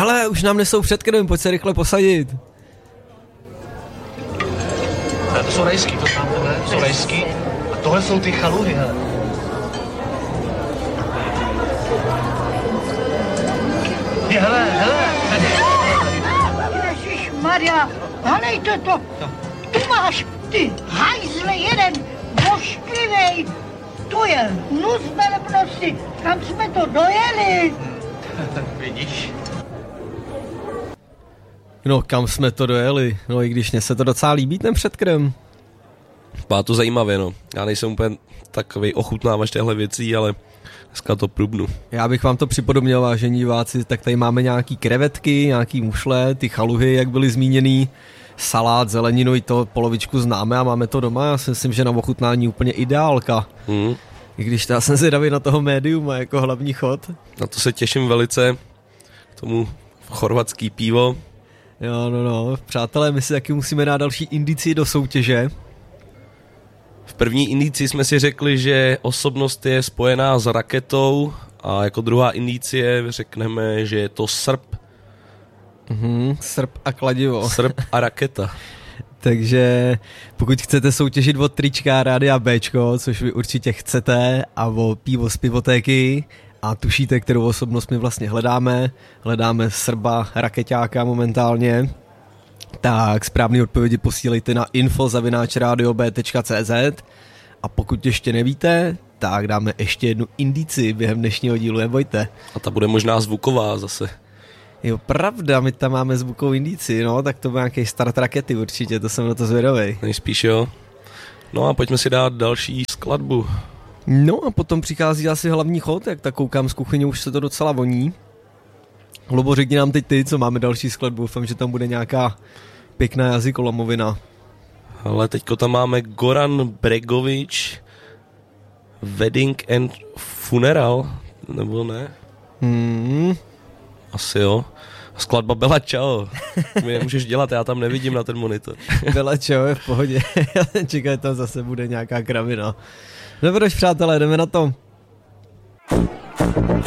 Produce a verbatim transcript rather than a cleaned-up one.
Hele, už nám nesou před krem, pojď se rychle posadit. To jsou rejský, to tam tohle, to jsou rejský. A tohle jsou ty chaluhy, hele. Je, hele, hele, tady. Ježišmarja, halejte to. Tu máš, ty hajzle jeden, vošklivej. To je hnus velebnosti, kam jsme to dojeli. Vidíš? No, kam jsme to dojeli? No, i když mě se to docela líbí, ten předkrm. Má to zajímavě, no. Já nejsem úplně takovej ochutnávač těchto věcí, ale dneska to průbnu. Já bych vám to připodobnil, vážení diváci, tak tady máme nějaký krevetky, nějaký mušle, ty chaluhy, jak byly zmíněný, salát, zeleninu, i to polovičku známe a máme to doma. Já si myslím, že na ochutnání úplně ideálka. Hmm. I když já jsem zvědavý na toho médiuma jako hlavní chod. Na to se těším velice, k tomu chorvatský pivo. Jo, no, no, přátelé, my si taky musíme dát další indici do soutěže. V první indici jsme si řekli, že osobnost je spojená s raketou a jako druhá indicie řekneme, že je to srp. Mhm, srp a kladivo. Srp a raketa. Takže pokud chcete soutěžit o trička Rádia Bčko, což vy určitě chcete, a o pivo z pivotéky, a tušíte, kterou osobnost my vlastně hledáme, hledáme Srba, rakeťáka momentálně, tak správný odpovědi posílejte na info zavináč radio b tečka cé zet a pokud ještě nevíte, tak dáme ještě jednu indici během dnešního dílu, nebojte. A ta bude možná zvuková zase. Jo, pravda, my tam máme zvukovou indici, no, tak to bude nějaký start rakety určitě, to jsem na to zvědavej. Nejspíš jo. No a pojďme si dát další skladbu. No a potom přichází asi hlavní chod, jak tak koukám z kuchyně, už se to docela voní. Lobo, řekni nám teď ty, co máme další skladbu, doufám, že tam bude nějaká pěkná jazykolamovina. Ale teďko tam máme Goran Bregovič, Wedding and Funeral, nebo ne? Hmm. Asi jo. Skladba Bella Ciao. My je můžeš dělat, já tam nevidím na ten monitor. Bella Ciao je v pohodě. Čekaj, tam zase bude nějaká kravina. Dobroš, přátelé, jdeme na to.